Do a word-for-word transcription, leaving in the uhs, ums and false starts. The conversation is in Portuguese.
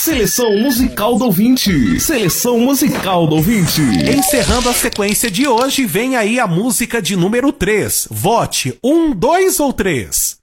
Seleção musical do ouvinte. Seleção musical do ouvinte. Encerrando a sequência de hoje, vem aí a música de número três. Vote um, dois ou três.